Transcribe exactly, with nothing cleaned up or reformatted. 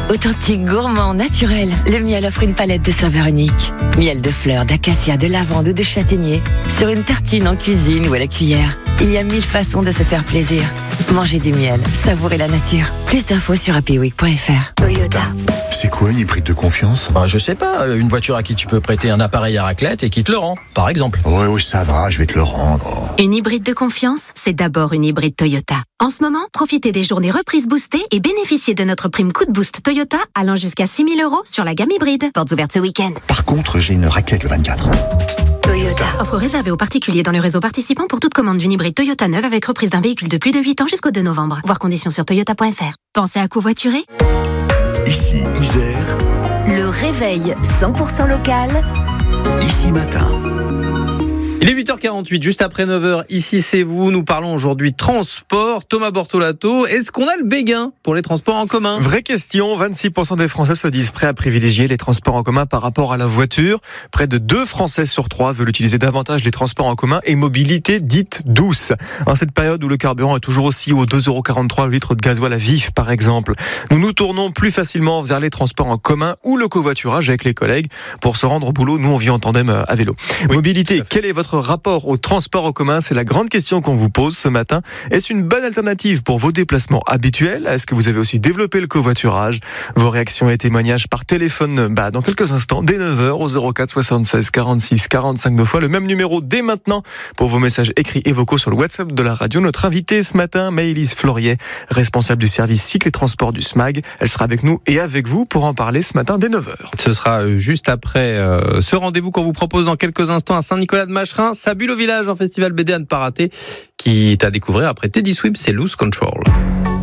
Authentique, gourmand, naturel, le miel offre une palette de saveurs uniques. Miel de fleurs, d'acacia, de lavande ou de châtaignier. Sur une tartine en cuisine ou à la cuillère. Il y a mille façons de se faire plaisir. Mangez du miel, savourez la nature. Plus d'infos sur happy week point f r. Toyota. C'est quoi une hybride de confiance ? Bah, je sais pas, une voiture à qui tu peux prêter un appareil à raclette et qui te le rend, par exemple. Ouais, oui, ça va, je vais te le rendre. Une hybride de confiance, c'est d'abord une hybride Toyota. En ce moment, profitez des journées reprises boostées et bénéficiez de notre prime coup de boost Toyota allant jusqu'à six mille euros sur la gamme hybride. Portes ouvertes ce week-end. Par contre, j'ai une raclette le vingt-quatre. Toyota. Offre réservée aux particuliers dans le réseau participant pour toute commande d'une hybride Toyota neuve avec reprise d'un véhicule de plus de huit ans jusqu'au deux novembre. Voir conditions sur toyota point f r. Pensez à covoiturer ? Ici, Isère. Le réveil cent pour cent local. Ici matin. Il est huit heures quarante-huit, juste après neuf heures, ici c'est vous, nous parlons aujourd'hui transport. Thomas Bortolato, est-ce qu'on a le béguin pour les transports en commun ? Vraie question, vingt-six pour cent des Français se disent prêts à privilégier les transports en commun par rapport à la voiture. Près de deux Français sur trois veulent utiliser davantage les transports en commun et mobilité dite douce. En cette période où le carburant est toujours aussi haut, deux euros quarante-trois le litre de gasoil à vif par exemple, nous nous tournons plus facilement vers les transports en commun ou le covoiturage avec les collègues. Pour se rendre au boulot, nous on vit en tandem à vélo. Oui, mobilité, quel est votre rapport au transport en commun ? C'est la grande question qu'on vous pose ce matin. Est-ce une bonne alternative pour vos déplacements habituels ? Est-ce que vous avez aussi développé le covoiturage ? Vos réactions et témoignages par téléphone bah, dans quelques instants, dès neuf heures au zéro quatre soixante-seize quarante-six quarante-cinq deux fois. Le même numéro dès maintenant pour vos messages écrits et vocaux sur le WhatsApp de la radio. Notre invitée ce matin, Maëlys Florier, responsable du service cycle et transport du S M A G. Elle sera avec nous et avec vous pour en parler ce matin dès neuf heures. Ce sera juste après euh, ce rendez-vous qu'on vous propose dans quelques instants à Saint-Nicolas-de-Macherin. Ça bulle au village, en festival B D à ne pas rater, qui est à découvrir après Teddy Swims et Loose Control.